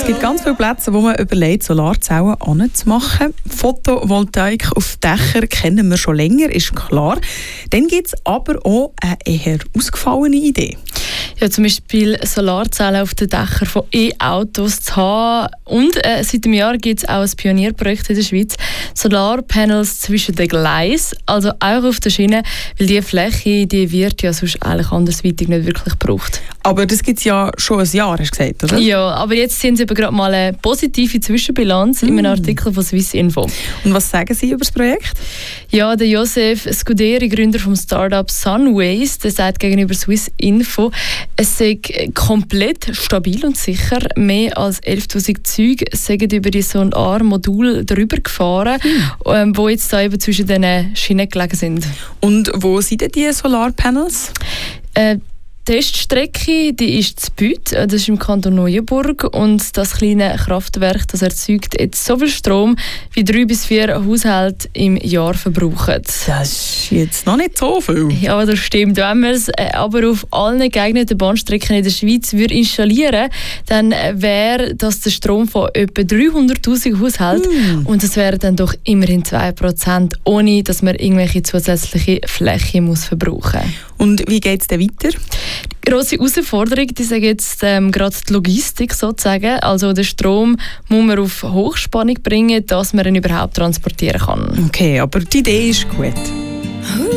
gibt ganz viele Plätze, wo man überlegt, Solarzellen anzumachen. Photovoltaik auf Dächern kennen wir schon länger, ist klar. Dann gibt es aber auch eine eher ausgefallene Idee. Ja, zum Beispiel Solarzellen auf den Dächern von E-Autos zu haben. Und seit dem Jahr gibt es auch ein Pionierprojekt in der Schweiz. Solarpanels zwischen den Gleisen, also auch auf der Schiene, weil diese Fläche, die wird ja sonst eigentlich andersweitig nicht wirklich gebraucht. Aber das gibt es ja schon ein Jahr, hast du gesagt, oder? Ja, aber jetzt sehen Sie eben gerade mal eine positive Zwischenbilanz in einem Artikel von Swissinfo. Und was sagen Sie über das Projekt? Ja, der Josef Scuderi, Gründer vom Startup Sunways, der sagt gegenüber Swissinfo, es sei komplett stabil und sicher. Mehr als 11'000 Züge sind über die Solarmodul drüber gefahren, wo jetzt da eben zwischen den Schienen gelegen sind. Und wo sind denn die Solarpanels? Die Teststrecke, die ist in Bütt, das ist im Kanton Neuenburg, und das kleine Kraftwerk, das erzeugt jetzt so viel Strom, wie 3 bis 4 Haushalte im Jahr verbrauchen. Das ist jetzt noch nicht so viel. Ja, das stimmt. Wenn man es aber auf allen geeigneten Bahnstrecken in der Schweiz installieren würde, dann wäre das der Strom von etwa 300'000 Haushalten. Und das wären dann doch immerhin 2%, ohne dass man irgendwelche zusätzliche Fläche verbrauchen muss. Und wie geht es dann weiter? Die grosse Herausforderung, die ist jetzt gerade die Logistik sozusagen. Also den Strom muss man auf Hochspannung bringen, dass man ihn überhaupt transportieren kann. Okay, aber die Idee ist gut.